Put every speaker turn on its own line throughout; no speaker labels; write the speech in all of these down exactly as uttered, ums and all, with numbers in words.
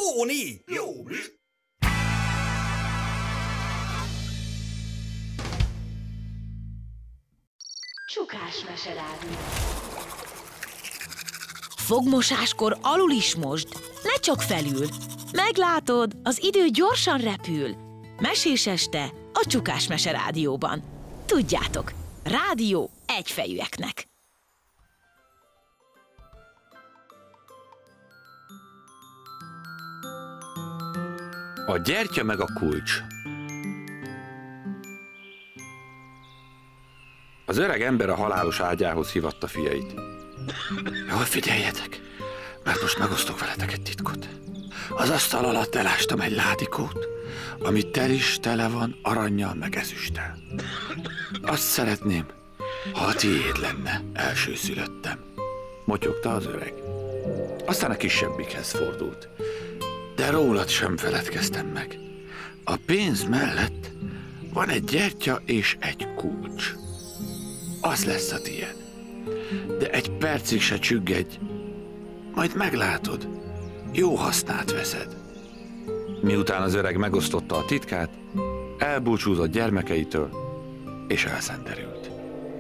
Jóni! Jóni!
Csukás meserádió.
Fogmosáskor alul is mosd, ne csak felül. Meglátod, az idő gyorsan repül. Mesés este a Csukás meserádióban. Tudjátok, rádió egyfejűeknek.
A gyertya meg a kulcs. Az öreg ember a halálos ágyához hívatta fiait. Jól figyeljetek, mert most megosztok veletek egy titkot. Az asztal alatt elástam egy ládikót, ami tel is tele van arannyal meg ezüsttel. Azt szeretném, ha a tiéd lenne, elsőszülöttem, motyogta az öreg. Aztán a kisebbikhez fordult. De rólad sem feledkeztem meg. A pénz mellett van egy gyertya és egy kulcs. Az lesz a tiéd. De egy percig se csüggedj, majd meglátod, jó hasznát veszed. Miután az öreg megosztotta a titkát, elbúcsúzott gyermekeitől, és elszenderült.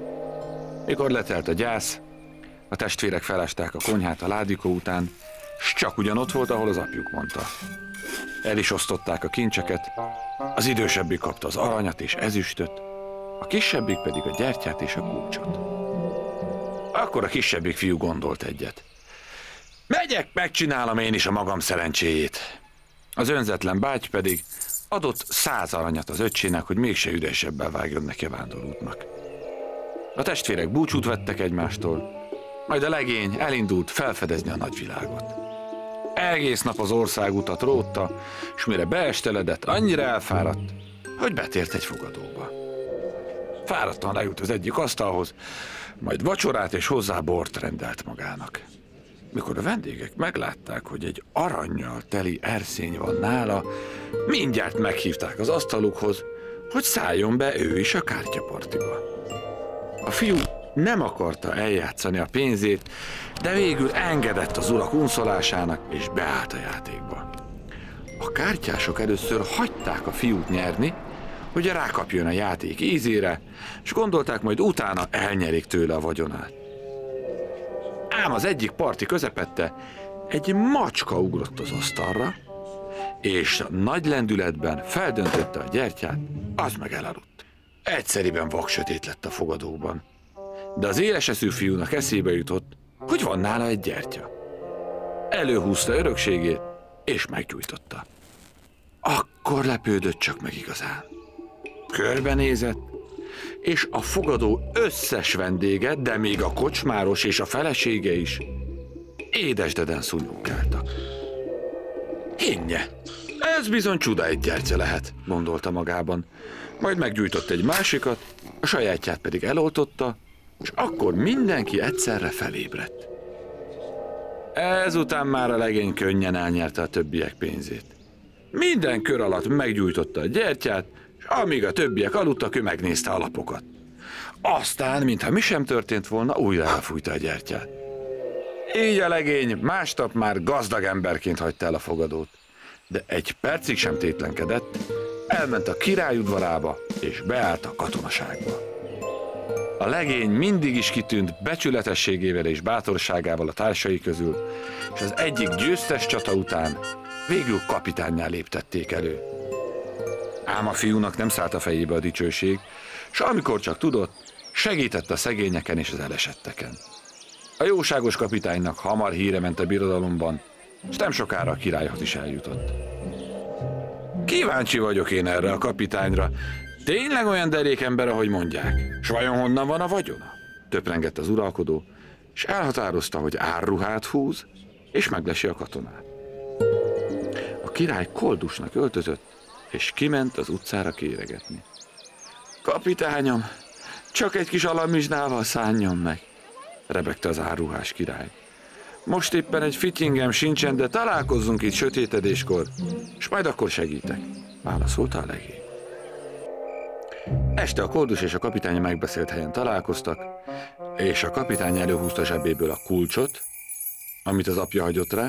Mikor letelt a gyász, a testvérek felásták a konyhát a ládikó után, s csak ugyanott volt, ahol az apjuk mondta. El is osztották a kincseket, az idősebbik kapta az aranyat és ezüstöt, a kisebbik pedig a gyertyát és a kulcsot. Akkor a kisebbik fiú gondolt egyet. Megyek, megcsinálom én is a magam szerencséjét. Az önzetlen báty pedig adott száz aranyat az öccsének, hogy mégse üresebbel vágjon neki a vándorútnak. A testvérek búcsút vettek egymástól, majd a legény elindult felfedezni a nagyvilágot. Egész nap az országutat rótta, és mire beesteledett, annyira elfáradt, hogy betért egy fogadóba. Fáradtan leült az egyik asztalhoz, majd vacsorát és hozzá bort rendelt magának. Mikor a vendégek meglátták, hogy egy arannyal teli erszény van nála, mindjárt meghívták az asztalukhoz, hogy szálljon be ő is a kártyapartiba. A fiú nem akarta eljátszani a pénzét, de végül engedett az urak unszolásának, és beállt a játékba. A kártyások először hagyták a fiút nyerni, hogy rákapjon a játék ízére, és gondolták, majd utána elnyerik tőle a vagyonát. Ám az egyik parti közepette egy macska ugrott az asztalra, és nagy lendületben feldöntötte a gyertyát, az meg elaludt. Egyszeriben vaksötét lett a fogadóban, de az éleseszű fiúnak eszébe jutott, hogy van nála egy gyertya. Előhúzta örökségét, és meggyújtotta. Akkor lepődött csak meg igazán. Körbenézett, és a fogadó összes vendége, de még a kocsmáros és a felesége is édesdeden szúnyogkáltak. Hinnye, ez bizony csuda egy gyertya lehet, gondolta magában. Majd meggyújtott egy másikat, a sajátját pedig eloltotta, és akkor mindenki egyszerre felébredt. Ezután már a legény könnyen elnyerte a többiek pénzét. Minden kör alatt meggyújtotta a gyertyát, és amíg a többiek aludtak, ő megnézte a lapokat. Aztán, mintha mi sem történt volna, újra elfújta a gyertyát. Így a legény másnap már gazdag emberként hagyta el a fogadót, de egy percig sem tétlenkedett, elment a király udvarába, és beállt a katonaságba. A legény mindig is kitűnt becsületességével és bátorságával a társai közül, és az egyik győztes csata után végül kapitánnyá léptették elő. Ám a fiúnak nem szállt a fejébe a dicsőség, s amikor csak tudott, segített a szegényeken és az elesetteken. A jóságos kapitánynak hamar híre ment a birodalomban, és nem sokára a királyhoz is eljutott. Kíváncsi vagyok én erre a kapitányra. Tényleg olyan derék ember, ahogy mondják? S vajon honnan van a vagyona? Töprengett az uralkodó, és elhatározta, hogy árruhát húz, és meglesi a katonát. A király koldusnak öltözött, és kiment az utcára kéregetni. Kapitányom, csak egy kis alamizsnával szálljon meg, rebegte az árruhás király. Most éppen egy fityingem sincsen, de találkozzunk itt sötétedéskor, és majd akkor segítek, válaszolta a legény. Este a koldus és a kapitány megbeszélt helyen találkoztak, és a kapitány előhúzta zsebéből a kulcsot, amit az apja hagyott rá,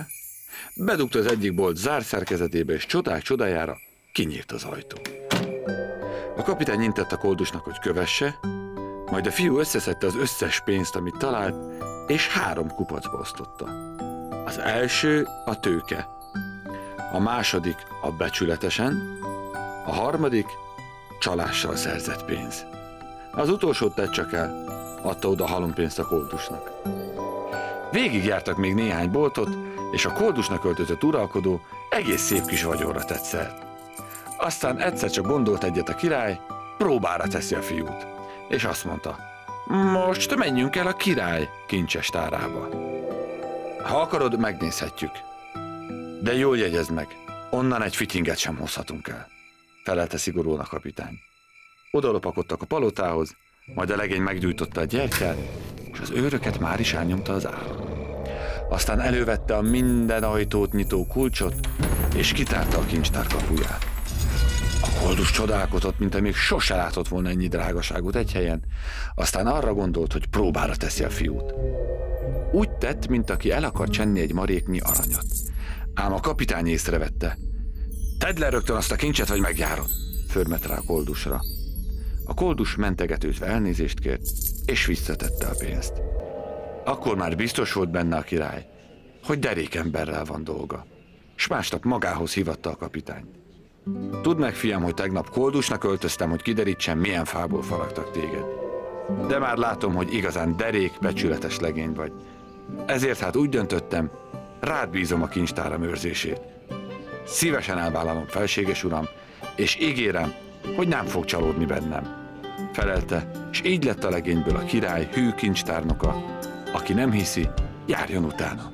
bedugta az egyik bolt zár szerkezetébe, és csodák csodájára kinyílt az ajtó. A kapitány intett a koldusnak, hogy kövesse, majd a fiú összeszedte az összes pénzt, amit talált, és három kupacba osztotta. Az első a tőke, a második a becsületesen, a harmadik csalással szerzett pénz. Az utolsót tett csak el, adta oda halompénzt a koldusnak. Végigjártak még néhány boltot, és a koldusnak öltözött uralkodó egész szép kis vagyonra tett szert. Aztán egyszer csak gondolt egyet a király, próbára teszi a fiút, és azt mondta, most menjünk el a király kincses tárába. Ha akarod, megnézhetjük. De jól jegyezd meg, onnan egy fityinget sem hozhatunk el, felelte szigorúan a kapitány. Oda lopakodtak a palotához, majd a legény meggyújtotta a gyertyát, és az őröket már is elnyomta az állam. Aztán elővette a minden ajtót nyitó kulcsot, és kitárta a kincstár kapuját. A koldus csodálkozott, mint amíg sose látott volna ennyi drágaságot egy helyen, aztán arra gondolt, hogy próbára teszi a fiút. Úgy tett, mint aki el akar csenni egy maréknyi aranyat. Ám a kapitány észrevette. Tedd le rögtön azt a kincset, vagy megjárod, förmet rá a koldusra. A koldus mentegetőzve elnézést kért, és visszatette a pénzt. Akkor már biztos volt benne a király, hogy derékemberrel van dolga, s másnap magához hívatta a kapitányt. Tudd meg, fiam, hogy tegnap koldusnak öltöztem, hogy kiderítsem, milyen fából faragtak téged. De már látom, hogy igazán derék, becsületes legény vagy. Ezért hát úgy döntöttem, rád bízom a kincstáram őrzését. Szívesen elvállalom, felséges uram, és ígérem, hogy nem fog csalódni bennem, felelte, és így lett a legényből a király hű kincstárnoka. Aki nem hiszi, járjon utána.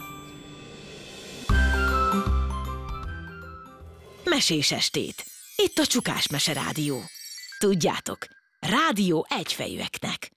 Mesés estét. Itt a Csukás Mese Rádió. Tudjátok, rádió egyfejűeknek.